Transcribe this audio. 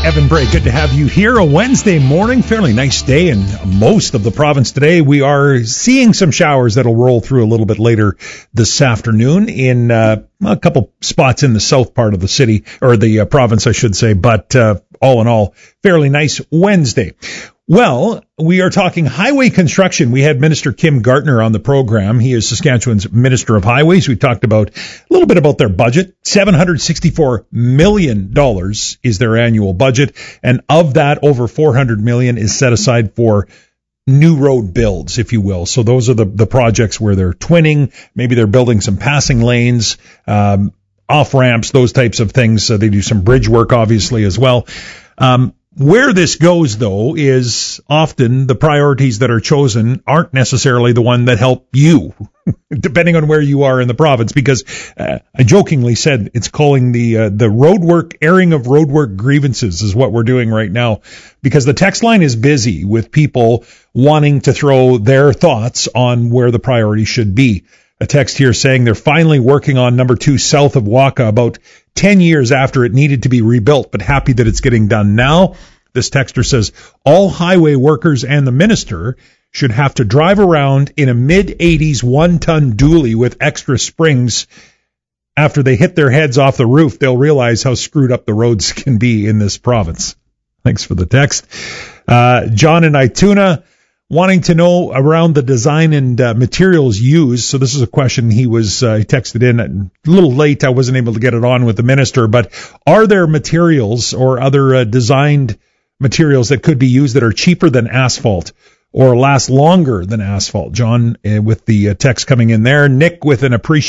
Evan Bray, good to have you here. A Wednesday morning, fairly nice day in most of the province today. We are seeing some showers that'll roll through a little bit later this afternoon in a couple spots in the south part of the city, or the province, I should say. But all in all, fairly nice Wednesday. Well, we are talking highway construction. We had Minister Kim Gartner on the program. He is Saskatchewan's Minister of Highways. We talked about a little bit about their budget. $764 million is their annual budget. And of that, over $400 million is set aside for new road builds, if you will. So those are the projects where they're twinning. Maybe they're building some passing lanes, off-ramps, those types of things. So they do some bridge work, obviously, as well. Where this goes, though, is often the priorities that are chosen aren't necessarily the one that help you, depending on where you are in the province, because I jokingly said it's calling the roadwork, airing of roadwork grievances is what we're doing right now, because the text line is busy with people wanting to throw their thoughts on where the priority should be. A text here saying they're finally working on number 2 south of Waka about 10 years after it needed to be rebuilt, but happy that it's getting done now. This texter says all highway workers and the minister should have to drive around in a mid-80s 1-ton dually with extra springs. After they hit their heads off the roof, they'll realize how screwed up the roads can be in this province. Thanks for the text. John in Ituna wanting to know around the design and materials used. So this is a question he texted in a little late. I wasn't able to get it on with the minister, but are there materials or other designed materials that could be used that are cheaper than asphalt or last longer than asphalt? John with the text coming in there. Nick with an appreciation